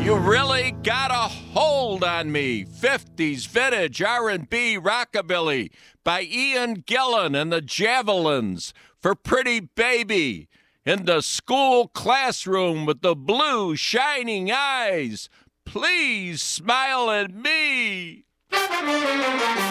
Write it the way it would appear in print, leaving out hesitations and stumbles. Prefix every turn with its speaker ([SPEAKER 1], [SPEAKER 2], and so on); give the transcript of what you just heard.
[SPEAKER 1] You Really Got a Hold on Me, 50s vintage R&B rockabilly by Ian Gillan and the Javelins. For Pretty Baby, in the school classroom with the blue shining eyes, please smile at me.